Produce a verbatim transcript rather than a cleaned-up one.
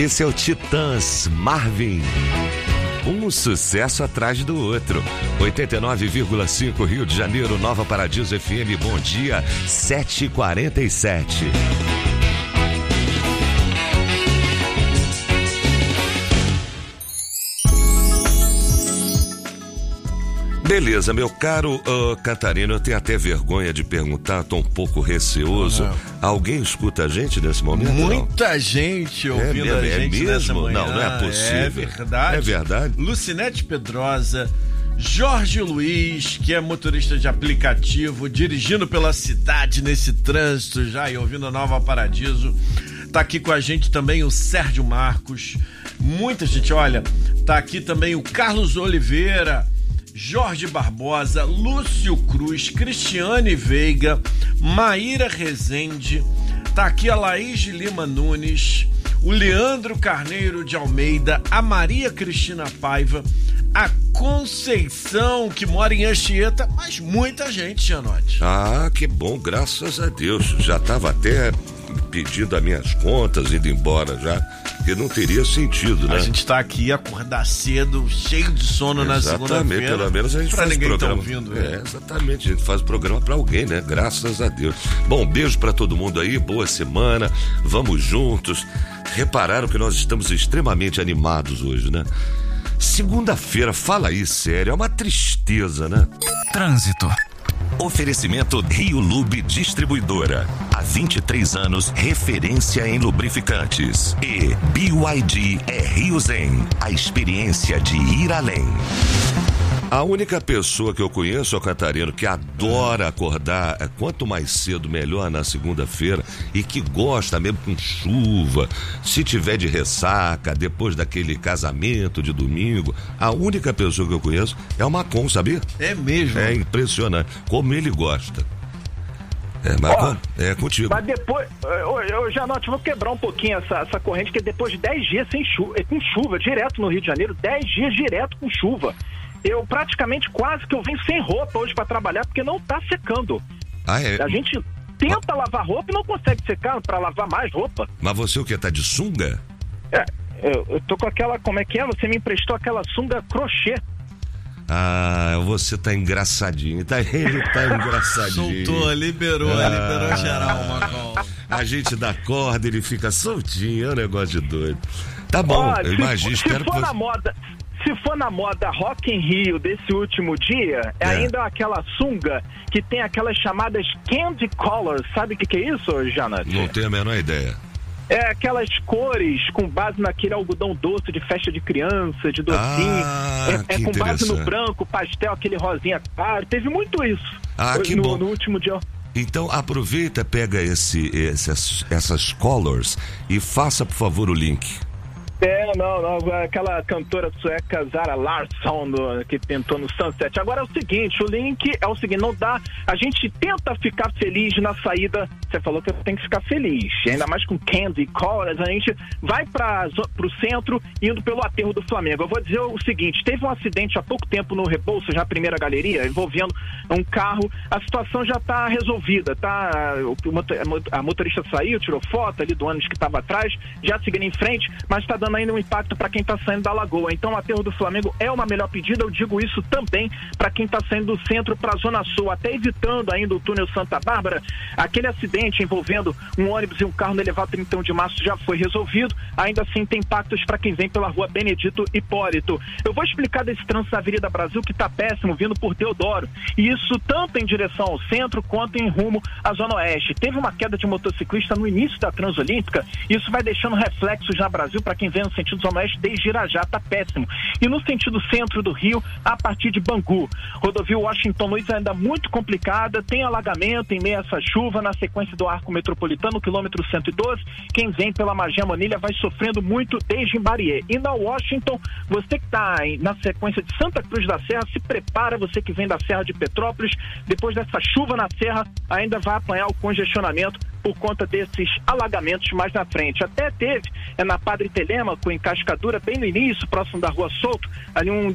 Esse é o Titãs, Marvin. Um sucesso atrás do outro. oitenta e nove vírgula cinco Rio de Janeiro, Nova Paradiso F M. Bom dia, sete e quarenta e sete. Beleza, meu caro uh, Catarina, eu tenho até vergonha de perguntar, tô um pouco receoso. Uhum. Alguém escuta a gente nesse momento? Muita não? gente ouvindo é, a gente é nessa manhã. Não, não é possível. É verdade. É verdade. Lucinete Pedrosa, Jorge Luiz, que é motorista de aplicativo, dirigindo pela cidade nesse trânsito já e ouvindo a Nova Paradiso. Tá aqui com a gente também o Sérgio Marcos. Muita gente, olha, tá aqui também o Carlos Oliveira, Jorge Barbosa, Lúcio Cruz, Cristiane Veiga, Maíra Rezende, tá aqui a Laís de Lima Nunes, o Leandro Carneiro de Almeida, a Maria Cristina Paiva, a Conceição, que mora em Anchieta, mas muita gente, Gianotti. Ah, que bom, graças a Deus. Já tava até pedindo as minhas contas, indo embora já, porque não teria sentido, né? A gente tá aqui acordar cedo, cheio de sono na segunda-feira. Exatamente, pelo menos a gente pra faz ninguém programa. Tá ouvindo, é, né? exatamente, a gente faz o programa pra alguém, né? Graças a Deus. Bom, beijo pra todo mundo aí, boa semana, vamos juntos. Repararam que nós estamos extremamente animados hoje, né? Segunda-feira, fala aí, sério, é uma tristeza, né? Trânsito. Oferecimento Rio Lube Distribuidora. Há vinte e três anos, referência em lubrificantes. E B Y D é Rio Zen, a experiência de ir além. A única pessoa que eu conheço, ó, Catarino, que adora acordar, é, quanto mais cedo melhor na segunda-feira, e que gosta mesmo com chuva, se tiver de ressaca, depois daquele casamento de domingo, a única pessoa que eu conheço é o Macon, sabia? É mesmo? É impressionante, como ele gosta. É, Macon, oh, é contigo. Mas depois, eu, eu já noto, vou quebrar um pouquinho essa, essa corrente, que depois de dez dias sem chuva, com chuva, direto no Rio de Janeiro, dez dias direto com chuva. Eu praticamente quase que eu venho sem roupa hoje pra trabalhar, porque não tá secando. Ah, é? A gente tenta ah. lavar roupa e não consegue secar pra lavar mais roupa. Mas você o que? Tá de sunga? É, eu, eu tô com aquela, como é que é? Você me emprestou aquela sunga crochê. Ah, você tá engraçadinho, tá, ele tá engraçadinho. Soltou, liberou, ah, liberou geral, Macon. A gente dá corda, ele fica soltinho, é um negócio de doido. Tá bom, Olha, eu imagino, se, espero se for que na você... moda... Se for na moda Rock in Rio desse último dia, é, é ainda aquela sunga que tem aquelas chamadas candy colors. Sabe o que, que é isso, Janete? Não tenho a menor ideia. É aquelas cores com base naquele algodão doce de festa de criança, de docinho. Ah, é é com base no branco, pastel, aquele rosinha claro. Teve muito isso. Ah, que no, bom. No último dia. Então aproveita, pega esse, essas, essas colors e faça, por favor, o link. É, não, não, aquela cantora sueca Zara Larsson do, que tentou no Sunset. Agora é o seguinte, o link é o seguinte, não dá, a gente tenta ficar feliz na saída, você falou que eu tenho que ficar feliz, ainda mais com Candy Colors, a gente vai para pro centro indo pelo aterro do Flamengo. Eu vou dizer o seguinte, teve um acidente há pouco tempo no Rebouças, na primeira galeria, envolvendo um carro, a situação já tá resolvida, tá? A motorista saiu, tirou foto ali do ônibus que estava atrás, já seguindo em frente, mas tá dando ainda um impacto para quem está saindo da Lagoa. Então o aterro do Flamengo é uma melhor pedida, eu digo isso também para quem está saindo do centro para a Zona Sul, até evitando ainda o túnel Santa Bárbara. Aquele acidente envolvendo um ônibus e um carro no elevado trinta e um de março já foi resolvido, ainda assim tem impactos para quem vem pela rua Benedito Hipólito. Eu vou explicar desse trânsito na Avenida Brasil que está péssimo, vindo por Teodoro, e isso tanto em direção ao centro quanto em rumo à Zona Oeste. Teve uma queda de motociclista no início da Transolímpica, isso vai deixando reflexos na Brasil para quem vem no sentido Zona Oeste desde Irajá, tá péssimo. E no sentido centro do Rio, a partir de Bangu. Rodovia Washington Luiz ainda muito complicada, tem alagamento em meio a essa chuva, na sequência do Arco Metropolitano, quilômetro cento e doze. Quem vem pela Magia Manilha vai sofrendo muito desde Imbariê. E na Washington, você que está na sequência de Santa Cruz da Serra, se prepara, você que vem da Serra de Petrópolis, depois dessa chuva na Serra, ainda vai apanhar o congestionamento por conta desses alagamentos mais na frente. Até teve, é na Padre Telêmaco, em Cascadura, bem no início, próximo da Rua Souto, ali um